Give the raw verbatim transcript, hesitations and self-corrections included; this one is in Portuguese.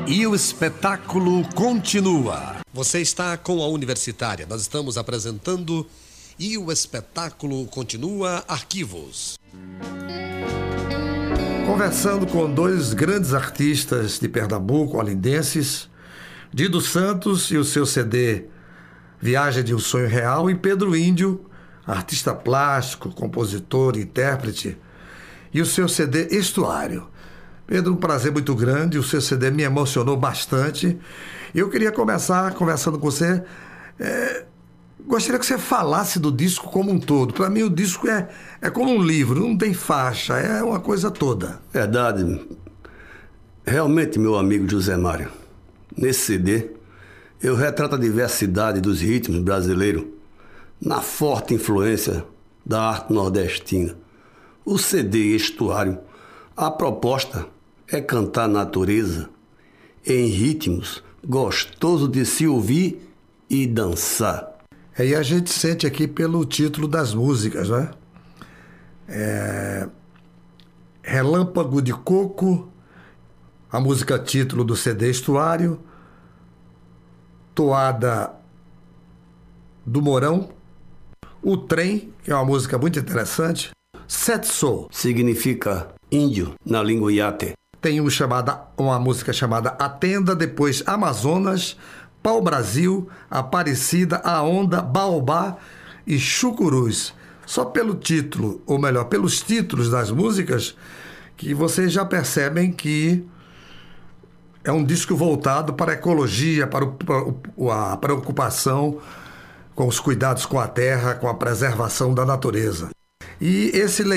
E o espetáculo continua. Você está com a Universitária. Nós estamos apresentando E o espetáculo continua, Arquivos. Conversando com dois grandes artistas de Pernambuco, olindenses, Dido Santos e o seu C D Viagem de um Sonho Real, e Pedro Índio, artista plástico, compositor, intérprete, e o seu C D Estuário. Pedro, um prazer muito grande, o seu C D me emocionou bastante. Eu queria começar conversando com você. É, gostaria que você falasse do disco como um todo. Para mim, o disco é, é como um livro, não tem faixa, é uma coisa toda. Verdade. Realmente, meu amigo José Mário, nesse C D, eu retrato a diversidade dos ritmos brasileiros na forte influência da arte nordestina. O C D Estuário, a proposta é cantar a natureza em ritmos gostosos de se ouvir e dançar. É, e a gente sente aqui pelo título das músicas, né? É... Relâmpago de Coco, a música título do C D Estuário, Toada do Mourão, O Trem, que é uma música muito interessante, Setso, significa índio na língua iate. Tem um chamada, uma música chamada Atenda, depois Amazonas, Pau Brasil, Aparecida, A Onda, Baobá e Chucuruz. Só pelo título, ou melhor, pelos títulos das músicas, que vocês já percebem que é um disco voltado para a ecologia, para, o, para a preocupação com os cuidados com a terra, com a preservação da natureza. E esse